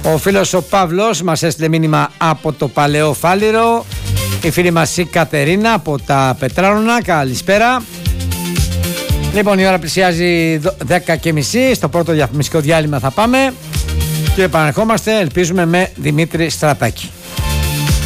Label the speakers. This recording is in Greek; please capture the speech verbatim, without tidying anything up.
Speaker 1: Ο φίλος ο Παύλος μας έστειλε μήνυμα από το Παλαιό Φάληρο. Η φίλη μας η Κατερίνα από τα Πετράρωνα. Καλησπέρα. Λοιπόν, η ώρα πλησιάζει δέκα και μισή. Στο πρώτο διαφημιστικό διάλειμμα θα πάμε και επαναρχόμαστε, ελπίζουμε, με Δημήτρη Στρατάκη.